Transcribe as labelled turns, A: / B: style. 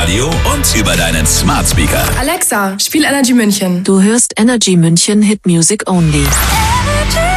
A: Radio und über deinen Smart Speaker.
B: Alexa, spiel Energy München.
C: Du hörst Energy München Hit Music Only.
D: Energy.